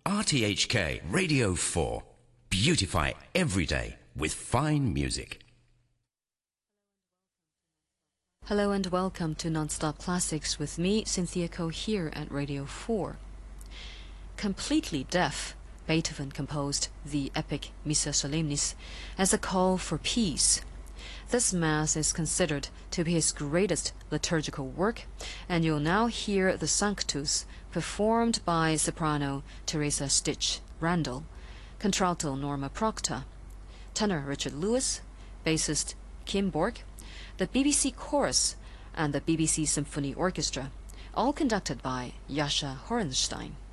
RTHK Radio 4. Beautify every day with fine music. Hello and welcome to Non-Stop Classics with me, Cynthia Ko, here at Radio 4. Completely deaf, Beethoven composed the epic Missa Solemnis as a call for peace. This Mass is considered to be his greatest liturgical work, and you'll now hear the Sanctus performed by soprano Teresa Stitch Randall, contralto Norma Proctor, tenor Richard Lewis, bassist Kim Bork, the BBC Chorus, and the BBC Symphony Orchestra, all conducted by Jascha Horenstein.